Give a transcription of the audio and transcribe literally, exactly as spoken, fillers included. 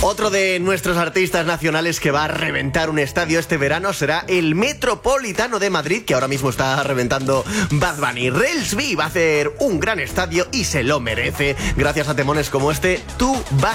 Otro de nuestros artistas nacionales que va a reventar un estadio este verano será el Metropolitano de Madrid, que ahora mismo está reventando Bad Bunny. Relsby va a hacer un gran estadio y se lo merece, gracias a temones como este, Tú vas